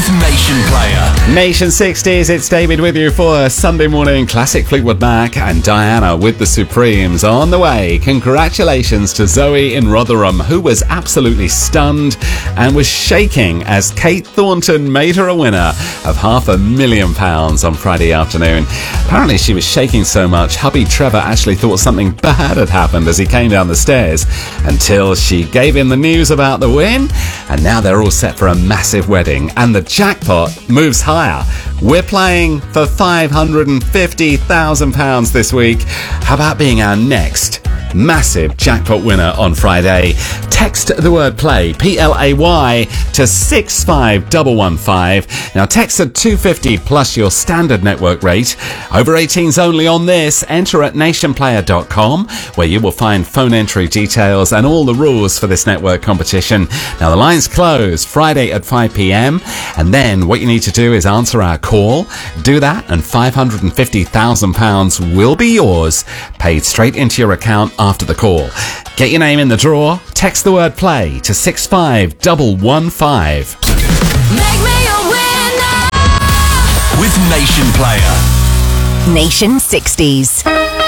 Nation Player. Nation 60s, it's David with you for a Sunday morning classic Fleetwood Mac and Diana with the Supremes on the way. Congratulations to Zoe in Rotherham, who was absolutely stunned and was shaking as Kate Thornton made her a winner of £500,000 on Friday afternoon. Apparently she was shaking so much, hubby Trevor actually thought something bad had happened as he came down the stairs until she gave him the news about the win, and now they're all set for a massive wedding and the jackpot moves higher. We're playing for £550,000 this week. How about being our next massive jackpot winner on Friday? Text the word play, PLAY, to 65115. Now text at 250 plus your standard network rate. Over 18s only on this. Enter at nationplayer.com, where you will find phone entry details and all the rules for this network competition. Now the lines close Friday at 5 p.m, and then what you need to do is answer our call. Do that and £550,000 will be yours, paid straight into your account after the call. Get your name in the draw. Text the word play to 65115. Make me a winner With Nation Player. Nation 60s.